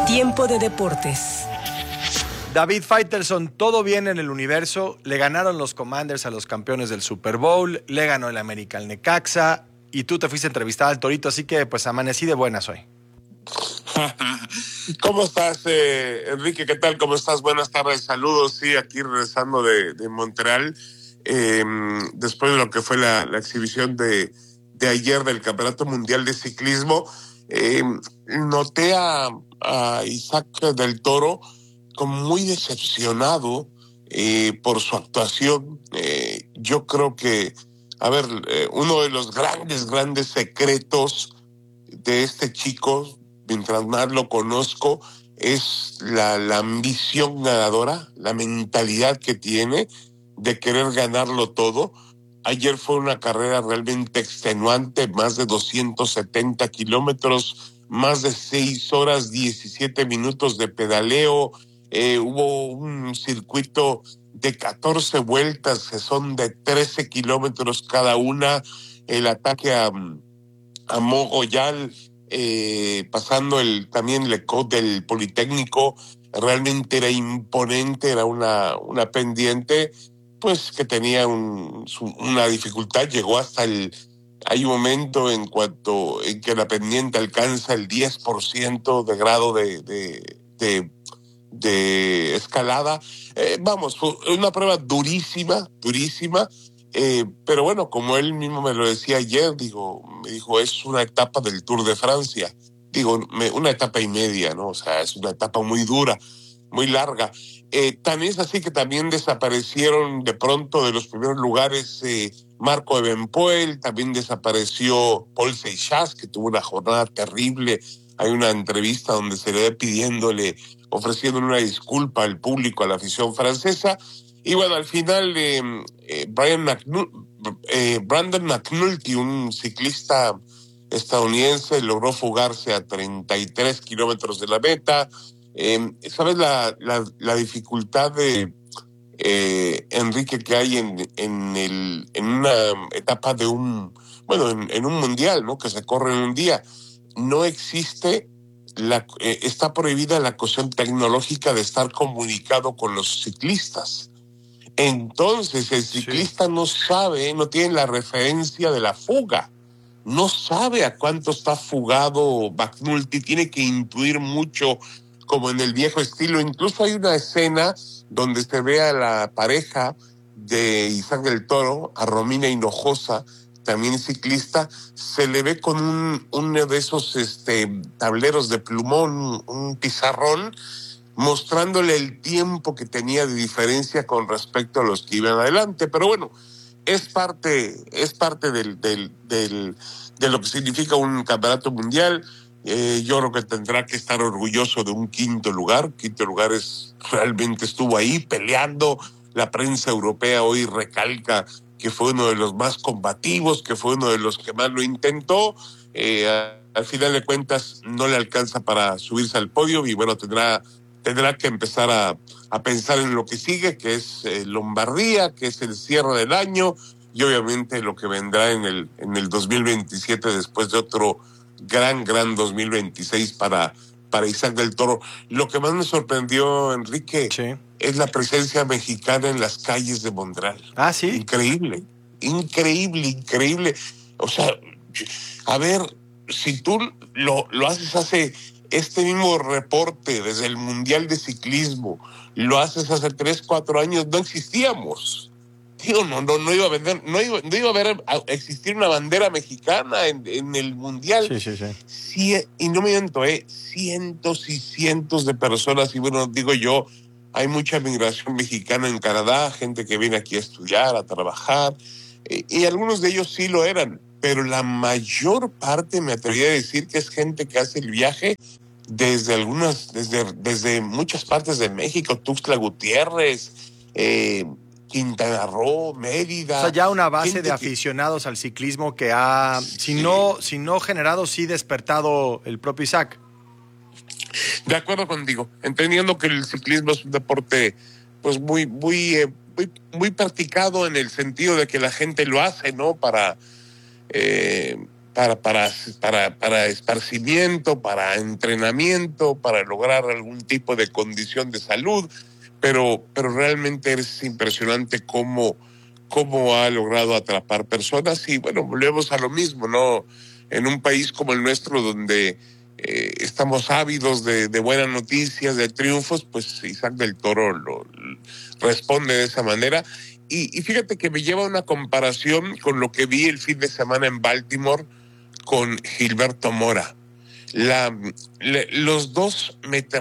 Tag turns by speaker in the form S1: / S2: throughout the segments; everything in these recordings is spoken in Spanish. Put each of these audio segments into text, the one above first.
S1: Tiempo de deportes.
S2: David Faitelson, todo bien en el universo. Le ganaron los Commanders a los campeones del Super Bowl, le ganó el América al Necaxa y tú te fuiste a entrevistar al Torito, así que pues amanecí de buenas hoy.
S3: ¿Cómo estás, Enrique? ¿Qué tal? ¿Cómo estás? Buenas tardes, saludos. Sí, aquí regresando de Montreal, después de lo que fue la exhibición de ayer del Campeonato Mundial de Ciclismo, noté a Isaac del Toro como muy decepcionado por su actuación. Yo creo que, uno de los grandes secretos de este chico, mientras más lo conozco, es la ambición ganadora, la mentalidad que tiene de querer ganarlo todo. Ayer fue una carrera realmente extenuante, más de 270 kilómetros, más de 6 horas, 17 minutos de pedaleo. Hubo un circuito de 14 vueltas, que son de 13 kilómetros cada una. El ataque a Mogollal, pasando también el Lecot del Politécnico, realmente era imponente, era una pendiente pues que tenía una dificultad. Llegó hasta hay un momento en que la pendiente alcanza el 10% de grado de escalada. Fue una prueba durísima, pero bueno, como él mismo me lo decía ayer, me dijo, es una etapa del Tour de Francia. Una etapa y media, ¿no? O sea, es una etapa muy dura, muy larga. Tan es así que también desaparecieron de pronto de los primeros lugares Marco Evenepoel, también desapareció Paul Seixas, que tuvo una jornada terrible. Hay una entrevista donde se le ve ofreciéndole una disculpa al público, a la afición francesa. Y bueno, al final Brandon McNulty, un ciclista estadounidense, logró fugarse a 33 kilómetros de la meta. ¿Sabes la dificultad de Enrique, que hay en una etapa en un mundial, ¿no? Que se corre en un día? No existe está prohibida la cuestión tecnológica de estar comunicado con los ciclistas. Entonces el ciclista no sabe, no tiene la referencia de la fuga, no sabe a cuánto está fugado McNulty, tiene que intuir mucho, como en el viejo estilo. Incluso hay una escena donde se ve a la pareja de Isaac del Toro, a Romina Hinojosa, también ciclista, se le ve con uno de esos tableros de plumón, un pizarrón, mostrándole el tiempo que tenía de diferencia con respecto a los que iban adelante. Pero bueno, es parte de lo que significa un campeonato mundial. Yo creo que tendrá que estar orgulloso de un quinto lugar. Quinto lugar realmente estuvo ahí peleando. La prensa europea hoy recalca que fue uno de los más combativos, que fue uno de los que más lo intentó. Al final de cuentas no le alcanza para subirse al podio y bueno, tendrá que empezar a pensar en lo que sigue, que es Lombardía, que es el cierre del año y obviamente lo que vendrá en el 2027, después de otro gran 2026 para Isaac del Toro. Lo que más me sorprendió, Enrique, es la presencia mexicana en las calles de Montreal.
S2: Ah, sí.
S3: Increíble. O sea, a ver, si tú lo hace este mismo reporte desde el Mundial de Ciclismo, lo haces hace 3, 4 años, no existíamos. No iba a vender, no iba a existir una bandera mexicana en el Mundial. Sí, y no me miento, cientos y cientos de personas, y bueno, digo yo, hay mucha migración mexicana en Canadá, gente que viene aquí a estudiar, a trabajar, y algunos de ellos sí lo eran, pero la mayor parte me atrevería a decir que es gente que hace el viaje desde muchas partes de México, Tuxtla Gutiérrez, Quintana Roo, Mérida.
S2: O sea, ya una base de aficionados al ciclismo que ha, si no generado, sí despertado el propio Isaac.
S3: De acuerdo contigo, entendiendo que el ciclismo es un deporte pues muy practicado, en el sentido de que la gente lo hace, ¿no? Para para esparcimiento, para entrenamiento, para lograr algún tipo de condición de salud, pero realmente es impresionante cómo ha logrado atrapar personas. Y bueno, volvemos a lo mismo, ¿no? En un país como el nuestro, donde estamos ávidos de buenas noticias, de triunfos, pues Isaac del Toro responde de esa manera. Y fíjate que me lleva a una comparación con lo que vi el fin de semana en Baltimore con Gilberto Mora. Los dos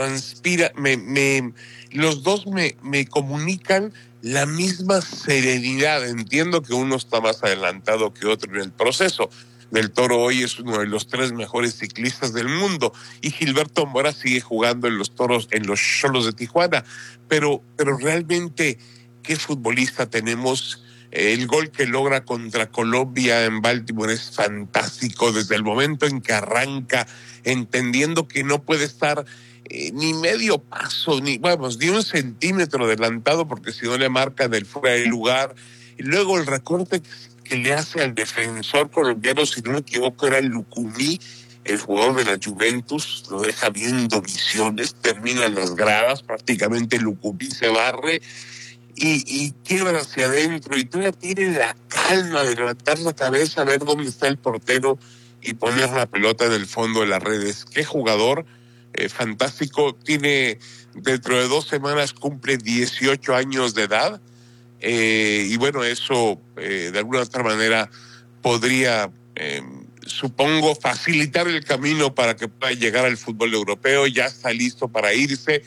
S3: me comunican la misma serenidad. Entiendo que uno está más adelantado que otro en el proceso. Del Toro hoy es uno de los 3 mejores ciclistas del mundo y Gilberto Mora sigue jugando en los Toros, en los Xolos de Tijuana. Pero realmente, ¿qué futbolista tenemos? El gol que logra contra Colombia en Baltimore es fantástico desde el momento en que arranca, entendiendo que no puede estar ni medio paso, ni un centímetro adelantado, porque si no le marcan el fuera de lugar. Y luego el recorte que le hace al defensor colombiano, si no me equivoco, era el Lucumí, el jugador de la Juventus, lo deja viendo visiones, termina en las gradas, prácticamente Lucumí se barre y quiebra hacia adentro, y todavía tiene la calma de levantar la cabeza, ver dónde está el portero y poner la pelota en el fondo de las redes. Qué jugador, fantástico. Tiene, dentro de 2 semanas cumple 18 años de edad, y bueno, eso de alguna otra manera podría, supongo, facilitar el camino para que pueda llegar al fútbol europeo. Ya está listo para irse.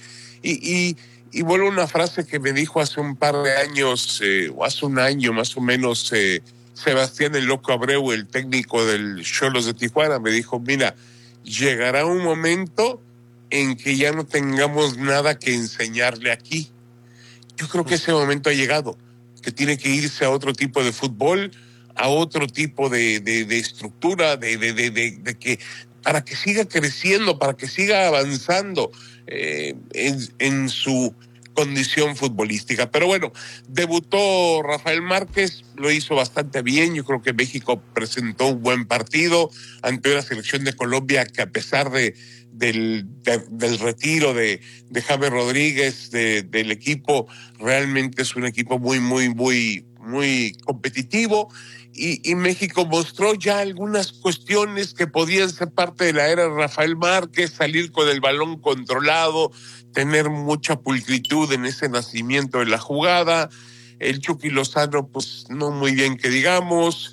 S3: Y vuelvo a una frase que me dijo hace un par de años, o hace un año más o menos, Sebastián el Loco Abreu, el técnico del Xolos de Tijuana. Me dijo: mira, llegará un momento en que ya no tengamos nada que enseñarle aquí. Yo creo que ese momento ha llegado, que tiene que irse a otro tipo de fútbol, a otro tipo de estructura, de que, para que siga creciendo, para que siga avanzando en su condición futbolística. Pero bueno, debutó Rafael Márquez, lo hizo bastante bien. Yo creo que México presentó un buen partido ante una selección de Colombia que, a pesar del retiro de James Rodríguez del equipo, realmente es un equipo muy competitivo. Y México mostró ya algunas cuestiones que podían ser parte de la era de Rafael Márquez: salir con el balón controlado, tener mucha pulcritud en ese nacimiento de la jugada. El Chucky Lozano, pues no muy bien que digamos.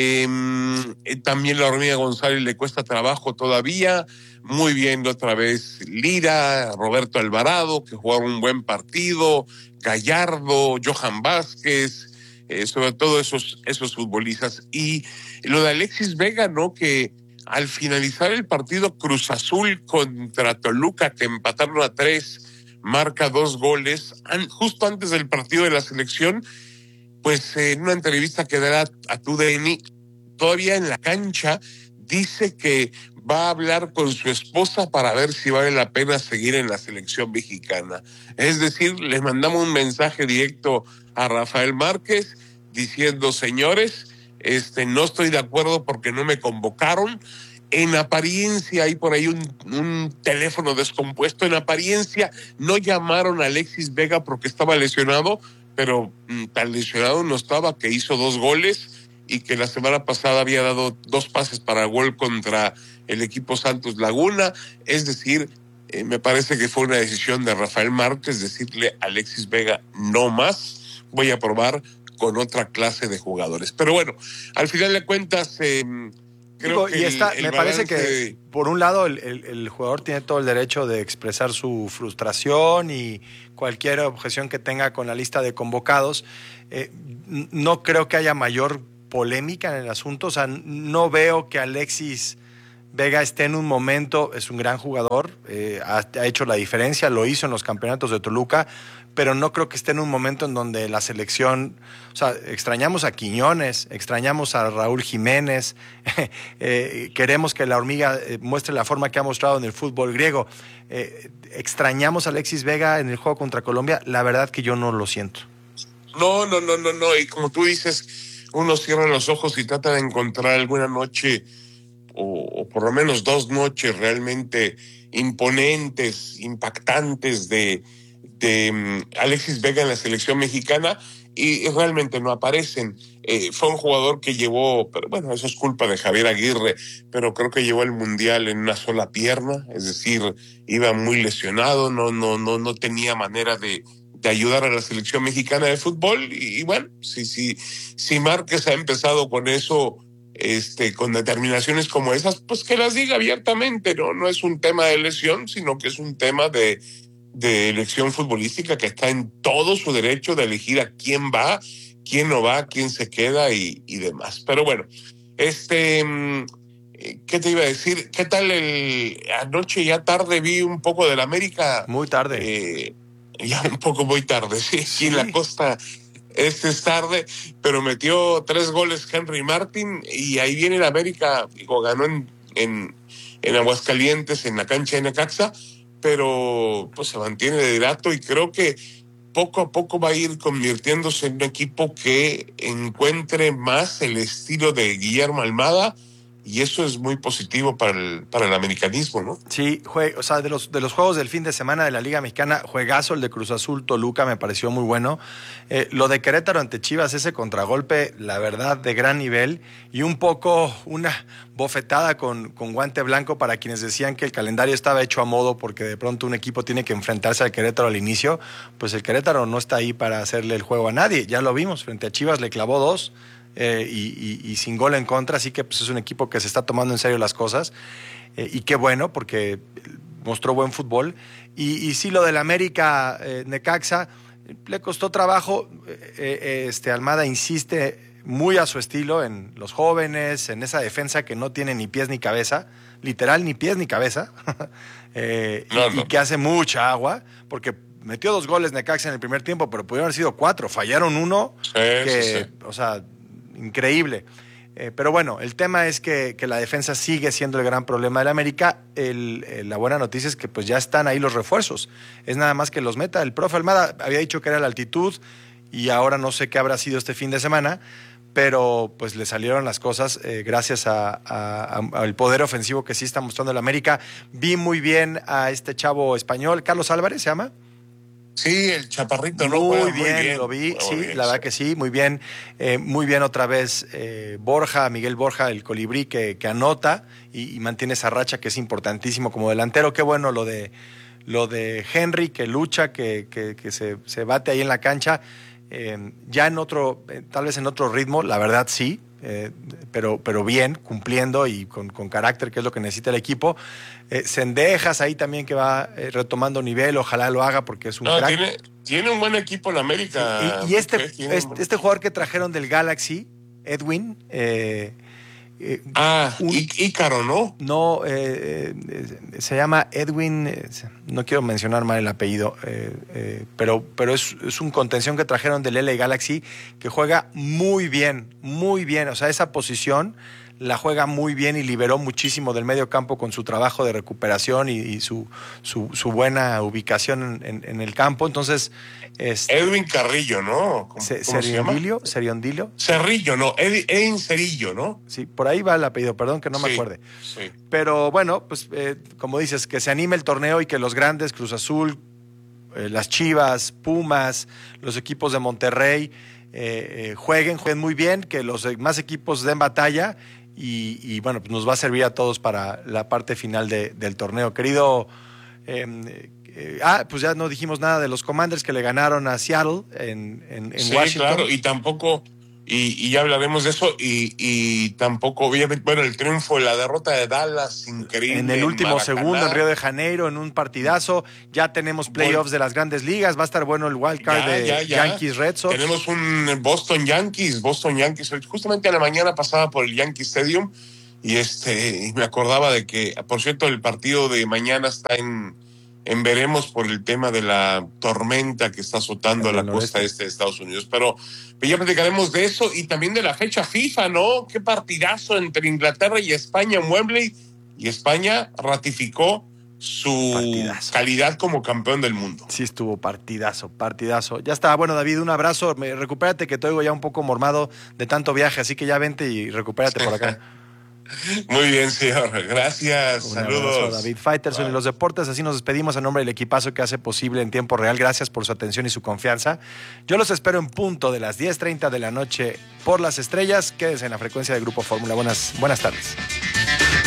S3: También la Hormiga González le cuesta trabajo todavía. Muy bien otra vez Lira, Roberto Alvarado, que jugaron un buen partido, Gallardo, Johan Vázquez, sobre todo esos futbolistas. Y lo de Alexis Vega, ¿no? Que al finalizar el partido Cruz Azul contra Toluca, que empataron a 3, marca 2 goles justo antes del partido de la selección. Pues en una entrevista que dará a TUDN, todavía en la cancha, dice que va a hablar con su esposa para ver si vale la pena seguir en la selección mexicana. Es decir, le mandamos un mensaje directo a Rafael Márquez diciendo: señores, no estoy de acuerdo porque no me convocaron. En apariencia hay por ahí un teléfono descompuesto. En apariencia no llamaron a Alexis Vega porque estaba lesionado, pero tan lesionado no estaba, que hizo 2 goles y que la semana pasada había dado 2 pases para gol contra el equipo Santos Laguna. Es decir, me parece que fue una decisión de Rafael Márquez decirle a Alexis Vega: no más, voy a probar con otra clase de jugadores. Pero bueno, al final de cuentas, creo que
S2: me parece que, por un lado, el jugador tiene todo el derecho de expresar su frustración y cualquier objeción que tenga con la lista de convocados. No creo que haya mayor polémica en el asunto. O sea, no veo que Alexis Vega esté en un momento, es un gran jugador, ha hecho la diferencia, lo hizo en los campeonatos de Toluca, pero no creo que esté en un momento en donde la selección, o sea, extrañamos a Quiñones, extrañamos a Raúl Jiménez, queremos que la Hormiga muestre la forma que ha mostrado en el fútbol griego, extrañamos a Alexis Vega en el juego contra Colombia. La verdad que yo no lo siento.
S3: No, y como tú dices, uno cierra los ojos y trata de encontrar alguna noche o por lo menos 2 noches realmente imponentes, impactantes de Alexis Vega en la selección mexicana y realmente no aparecen. Fue un jugador que llevó, pero bueno, eso es culpa de Javier Aguirre, pero creo que llevó el Mundial en una sola pierna, es decir, iba muy lesionado, no tenía manera de ayudar a la selección mexicana de fútbol y bueno, si Márquez ha empezado con eso, con determinaciones como esas, pues que las diga abiertamente, no es un tema de lesión, sino que es un tema de elección futbolística que está en todo su derecho de elegir a quién va, quién no va, quién se queda y demás. Pero bueno, ¿qué te iba a decir? ¿Qué tal anoche ya tarde vi un poco del América?
S2: Muy tarde.
S3: Ya un poco muy tarde, sí, aquí
S2: Sí.
S3: en la costa es tarde, pero metió 3 goles Henry Martin y ahí viene el América, digo, ganó en Aguascalientes, en la cancha de Necaxa, pero pues se mantiene de hidrato y creo que poco a poco va a ir convirtiéndose en un equipo que encuentre más el estilo de Guillermo Almada y eso es muy positivo para el americanismo, ¿no?
S2: Sí, o sea, de los juegos del fin de semana de la Liga Mexicana, juegazo el de Cruz Azul, Toluca, me pareció muy bueno. Lo de Querétaro ante Chivas, ese contragolpe, la verdad, de gran nivel y un poco una bofetada con guante blanco para quienes decían que el calendario estaba hecho a modo porque de pronto un equipo tiene que enfrentarse al Querétaro al inicio. Pues el Querétaro no está ahí para hacerle el juego a nadie, ya lo vimos, frente a Chivas le clavó 2. Y sin gol en contra, así que pues, es un equipo que se está tomando en serio las cosas y qué bueno porque mostró buen fútbol y sí, lo del América Necaxa le costó trabajo. Almada insiste muy a su estilo en los jóvenes, en esa defensa que no tiene ni pies ni cabeza, literal ni pies ni cabeza y que hace mucha agua porque metió 2 goles Necaxa en el primer tiempo, pero pudieron haber sido 4, fallaron uno
S3: Sí.
S2: O sea, increíble. Pero bueno, el tema es que la defensa sigue siendo el gran problema del América. La buena noticia es que pues ya están ahí los refuerzos. Es nada más que los meta. El profe Almada había dicho que era la altitud y ahora no sé qué habrá sido este fin de semana, pero pues le salieron las cosas gracias al poder ofensivo que sí está mostrando el América. Vi muy bien a este chavo español, Carlos Álvarez se llama.
S3: Sí, el chaparrito, ¿no?
S2: Muy bien, lo vi, sí,
S3: bien,
S2: la verdad que sí, muy bien otra vez Miguel Borja, el colibrí que anota y mantiene esa racha que es importantísimo como delantero. Qué bueno lo de Henry, que lucha, que se bate ahí en la cancha, ya en otro, tal vez en otro ritmo, la verdad sí. Pero bien, cumpliendo y con carácter, que es lo que necesita el equipo. Cendejas ahí también que va retomando nivel, ojalá lo haga porque es un crack.
S3: Tiene un buen equipo en América.
S2: Sí, y este jugador que trajeron del Galaxy, Edwin.
S3: Ícaro, ¿no?
S2: No, se llama Edwin, no quiero mencionar mal el apellido, pero es un contención que trajeron del LA Galaxy que juega muy bien, o sea, esa posición la juega muy bien y liberó muchísimo del medio campo con su trabajo de recuperación y su buena ubicación en el campo. Entonces,
S3: Edwin Carrillo, ¿no? ¿Cómo se llama?
S2: Seriondilio.
S3: Cerrillo, no, Edwin Cerillo, ¿no?
S2: Sí, por ahí va el apellido, perdón que no me acuerde.
S3: Sí.
S2: Pero bueno, pues como dices, que se anime el torneo y que los grandes, Cruz Azul, las Chivas, Pumas, los equipos de Monterrey, jueguen muy bien, que los demás equipos den batalla y bueno, pues nos va a servir a todos para la parte final del torneo. Querido, pues ya no dijimos nada de los Commanders que le ganaron a Seattle en Washington.
S3: Sí, claro, y tampoco, y ya hablaremos de eso, y tampoco, obviamente, bueno, el triunfo, la derrota de Dallas, increíble.
S2: En el último segundo en Río de Janeiro, en un partidazo. Ya tenemos playoffs de las grandes ligas. Va a estar bueno el wild card de Yankees Red Sox.
S3: Tenemos un Boston Yankees. Justamente a la mañana pasaba por el Yankee Stadium y me acordaba de que, por cierto, el partido de mañana está en veremos por el tema de la tormenta que está azotando la costa este de Estados Unidos. Pero ya platicaremos de eso y también de la fecha FIFA, ¿no? Qué partidazo entre Inglaterra y España en Wembley. Y España ratificó su calidad como campeón del mundo.
S2: Sí, estuvo partidazo. Ya está, bueno, David, un abrazo. Recupérate, que te oigo ya un poco mormado de tanto viaje, así que ya vente y recupérate por acá.
S3: Muy bien, señor. Gracias.
S2: Un
S3: Saludos.
S2: abrazo a David Faitelson. Y los deportes, así nos despedimos a nombre del equipazo que hace posible en tiempo real. Gracias por su atención y su confianza. Yo los espero en punto de las 10:30 de la noche por Las Estrellas. Quédense en la frecuencia de Grupo Fórmula. Buenas tardes.